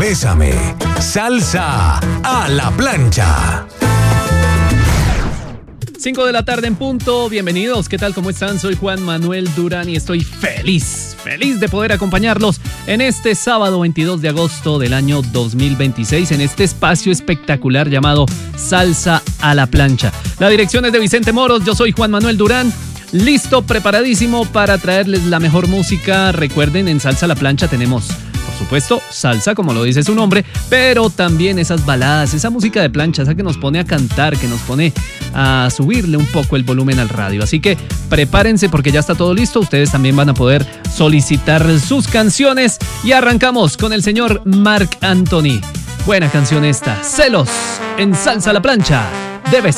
Bésame, salsa a la plancha. 5 de la tarde en punto, bienvenidos, ¿qué tal? ¿Cómo están? Soy Juan Manuel Durán y estoy feliz de poder acompañarlos en este sábado 22 de agosto del año 2026 en este espacio espectacular llamado Salsa a la Plancha. La dirección es de Vicente Moros, yo soy Juan Manuel Durán, listo, preparadísimo para traerles la mejor música. Recuerden, en Salsa a la Plancha tenemos, por supuesto, salsa, como lo dice su nombre, pero también esas baladas, esa música de plancha, esa que nos pone a cantar, que nos pone a subirle un poco el volumen al radio. Así que prepárense porque ya está todo listo. Ustedes también van a poder solicitar sus canciones y arrancamos con el señor Marc Anthony. Buena canción esta, Celos, en Salsa a la Plancha. Debe ser.